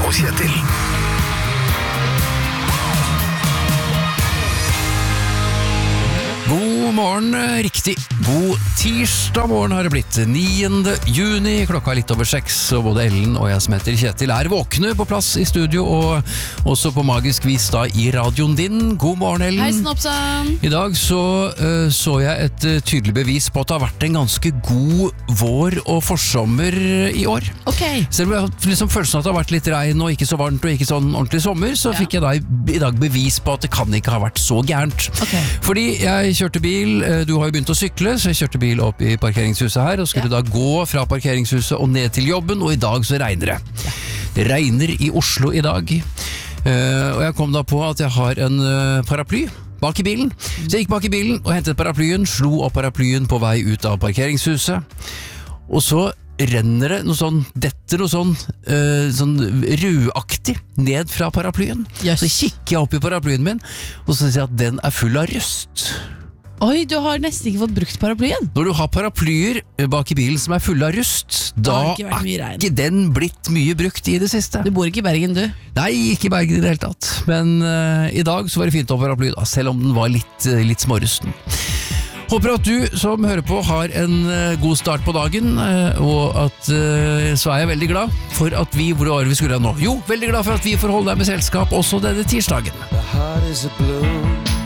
og Kjetil. God morgen, riktig. God tirsdag morgen har det blitt. 9. juni, klokka er litt over 6, og både Ellen og jeg som heter Kjetil er våkne på plass i studio, og også på magisk vis da i radioen din. God morgen, Ellen. Hei, Snopsan. I dag så jeg et tydelig bevis på at det har vært en ganske god vår og forsommer i år. Ok. Selv om jeg har liksom følelsen at det har vært litt regn og ikke så varmt og ikke sånn ordentlig sommer, så fikk jeg da i dag bevis på at det kan ikke ha vært så gærent. Ok. Fordi jeg kjørte bil, du har jo begynt å sykle, så jeg kjørte bil opp i parkeringshuset her, og skulle da gå fra parkeringshuset og ned til jobben, og i dag så regner det. Det regner i Oslo i dag, og jeg kom da på at jeg har en paraply bak i bilen. Så jeg gikk bak i bilen og hentet paraplyen, slo opp paraplyen på vei ut av parkeringshuset, og så renner det noe sånn, detter noe sånn ruaktig ned fra paraplyen. Yes. Så kikker jeg opp i paraplyen min, og så ser jeg at den er full av røst. Oi, du har nesten ikke fått brukt paraplyen. Når du har paraplyer bak i bilen som er fulle av rust, da har ikke vært mye regn. ikke den blitt mye brukt i det siste. Du bor ikke i Bergen, du. Nei, ikke i Bergen i det hele tatt. Men i dag så var det fint å ha paraply, da, selv om den var litt smårusten. Håper at du som hører på har en god start på dagen, og at så er jeg veldig glad for at hvor var vi skulle nå? Jo, veldig glad for at vi får holde deg med selskap også denne tirsdagen. The heart is a blue